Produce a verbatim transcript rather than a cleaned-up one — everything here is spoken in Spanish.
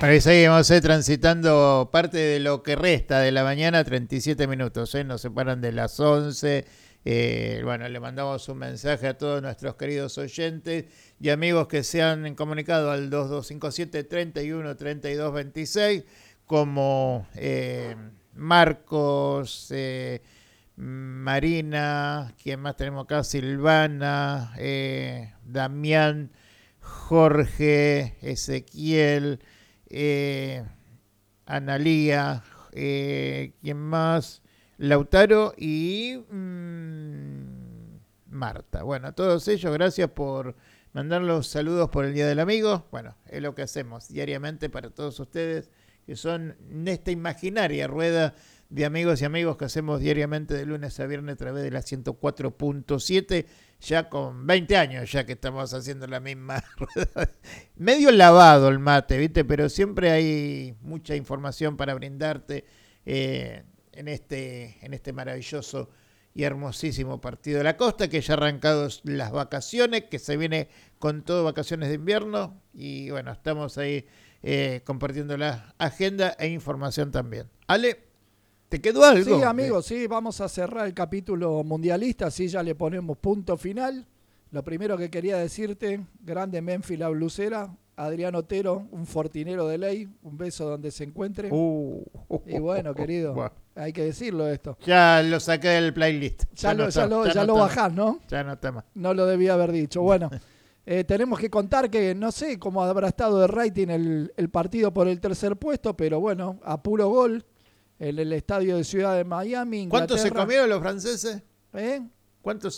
Ahí seguimos eh, transitando parte de lo que resta de la mañana, treinta y siete minutos, eh, nos separan de las once. Eh, bueno, le mandamos un mensaje a todos nuestros queridos oyentes y amigos que se han comunicado al dos dos cinco siete, treinta y uno, treinta y dos veintiséis, como eh, Marcos, eh, Marina, ¿quién más tenemos acá? Silvana, eh, Damián, Jorge, Ezequiel, eh, Analía, eh, ¿quién más? Lautaro y mmm, Marta. Bueno, a todos ellos, gracias por mandar los saludos por el Día del Amigo. Bueno, es lo que hacemos diariamente para todos ustedes, que son en esta imaginaria rueda de amigos y amigos que hacemos diariamente de lunes a viernes a través de la ciento cuatro punto siete, ya con veinte años ya que estamos haciendo la misma rueda. Medio lavado el mate, ¿viste? Pero siempre hay mucha información para brindarte eh, en, este, en este maravilloso y hermosísimo partido de la costa, que ya ha arrancado las vacaciones, que se viene con todo vacaciones de invierno, y bueno, estamos ahí eh, compartiendo la agenda e información también. Ale, ¿te quedó algo? Sí, amigos, sí, vamos a cerrar el capítulo mundialista, así ya le ponemos punto final. Lo primero que quería decirte, grande Memphis la blusera, Adrián Otero, un fortinero de ley, un beso donde se encuentre. Uh, uh, y bueno, uh, querido, uh, uh. hay que decirlo esto. Ya lo saqué del playlist. Ya, ya, no lo, está, ya, lo, ya, ya no lo está, bajás, ¿no? Ya no está más. No lo debía haber dicho. Bueno, eh, tenemos que contar que no sé cómo habrá estado de rating el, el partido por el tercer puesto, pero bueno, a puro gol. En el estadio de Ciudad de Miami, Inglaterra. ¿Cuánto se comieron los franceses? ¿Eh? ¿Cuánto